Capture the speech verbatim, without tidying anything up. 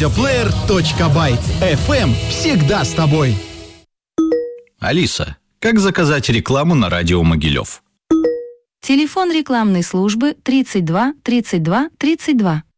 Радиоплеер точка бай. эф эм всегда с тобой. Алиса, как заказать рекламу на радио Могилев? Телефон рекламной службы тридцать два тридцать два тридцать два.